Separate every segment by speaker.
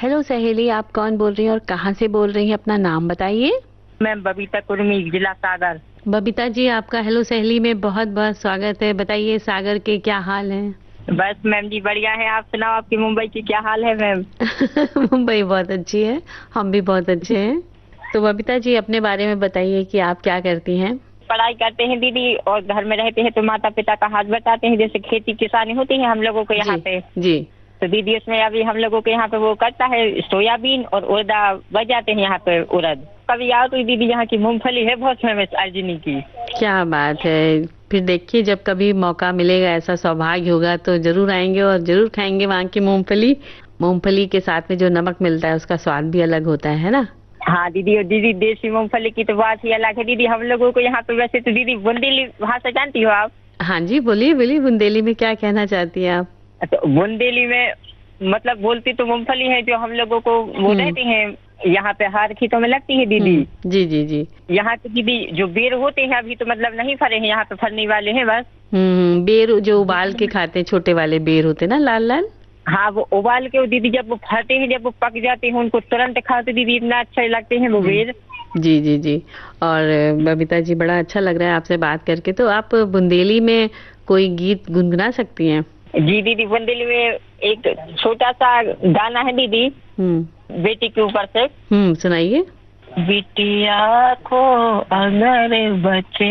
Speaker 1: Hello सहेली, आप कौन बोल रही हैं और कहाँ से बोल रही हैं? अपना नाम बताइए।
Speaker 2: मैं बबीता कुर्मी, जिला सागर।
Speaker 1: बबीता जी, आपका हेलो सहेली में बहुत बहुत स्वागत है। बताइए सागर के क्या हाल हैं?
Speaker 2: बस मैम जी बढ़िया है। आप सुनाओ, आपकी मुंबई की क्या हाल है मैम?
Speaker 1: मुंबई बहुत अच्छी है, हम भी बहुत अच्छे हैं। तो बबीता जी, अपने बारे में बताइए कि आप क्या करती हैं?
Speaker 2: पढ़ाई करते हैं दीदी, और घर में रहते हैं तो माता पिता का हाथ बटाते हैं। जैसे खेती किसानी होती है हम लोगों को
Speaker 1: जी
Speaker 2: यहाँ पे,
Speaker 1: जी।
Speaker 2: तो दीदी उसमें अभी हम लोगों के यहाँ पे वो करता है सोयाबीन और उड़दा बच जाते हैं यहाँ पे उड़द। कभी आओ तो दीदी, यहाँ की मूंगफली है बहुत फेमस अर्जुनी की।
Speaker 1: क्या बात है। फिर देखिए, जब कभी मौका मिलेगा, ऐसा सौभाग्य होगा तो जरूर आएंगे और जरूर खाएंगे वहाँ की मूंगफली। मूंगफली के साथ में जो नमक मिलता है उसका स्वाद भी अलग होता है ना।
Speaker 2: हाँ दीदी, और दीदी देसी मूंगफली की तो बात ही अलग है दीदी। हम लोगों को यहाँ पे वैसे तो दीदी बुंदेली भाषा जानती हो आप?
Speaker 1: हाँ जी, बोलिए बोलिए, बुंदेली में क्या कहना चाहती हैं आप?
Speaker 2: तो बुंदेली में मतलब बोलती तो मूंगफली है, जो हम लोगों को वो रहते हैं यहाँ पे हर खेतों में लगती है दीदी।
Speaker 1: जी जी जी।
Speaker 2: यहाँ पे दीदी जो बेर होते हैं अभी तो मतलब नहीं फरे हैं, यहाँ पे फरने वाले हैं बस।
Speaker 1: बेर जो उबाल के खाते हैं, छोटे वाले बेर होते हैं ना, लाल लाल।
Speaker 2: हाँ वो उबाल के वो दीदी जब वो फरते हैं, जब वो पक जाते हैं, उनको तुरंत खाते दीदी, इतना अच्छे लगते हैं वो बेर।
Speaker 1: जी जी जी। और बबीता जी, बड़ा अच्छा लग रहा है आपसे बात करके। तो आप बुंदेली में कोई गीत गुनगुना सकती हैं?
Speaker 2: जी दीदी, बुंदेली में एक छोटा सा गाना है दीदी, बेटी के ऊपर से।
Speaker 1: सुनाइए।
Speaker 2: बिटिया को अगर बच्चे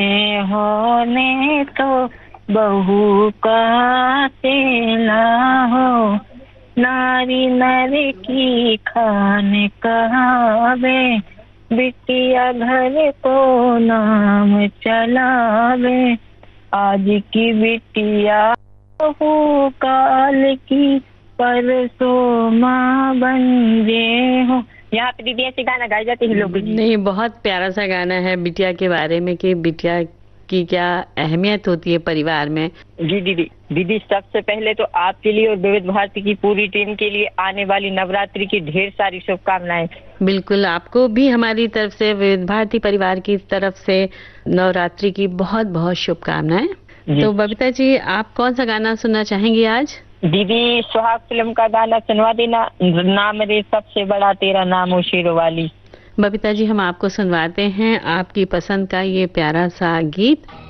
Speaker 2: होने तो बहू का तेला हो, नारी नर की खाने कहावे, बिटिया घर को नाम चलावे। आज की बिटिया बहू काल की, परसों माँ बन जे हो। यहाँ पे दीदी ऐसे गाना गाए जाते हैं लोग।
Speaker 1: नहीं, बहुत प्यारा सा गाना है बिटिया के बारे में कि बिटिया की क्या अहमियत होती है परिवार में।
Speaker 2: जी दीदी, दीदी सबसे पहले तो आपके लिए और विविध भारती की पूरी टीम के लिए आने वाली नवरात्रि की ढेर सारी शुभकामनाएं।
Speaker 1: बिल्कुल, आपको भी हमारी तरफ से, विविध भारती परिवार की तरफ से नवरात्रि की बहुत बहुत शुभकामनाएं। तो बबीता जी, आप कौन सा गाना सुनना चाहेंगी आज?
Speaker 2: दीदी सुहाग फिल्म का गाना सुनवा देना, नाम रे सबसे बड़ा तेरा नाम ओ शेरों वाली।
Speaker 1: बबीता जी, हम आपको सुनवाते हैं आपकी पसंद का ये प्यारा सा गीत।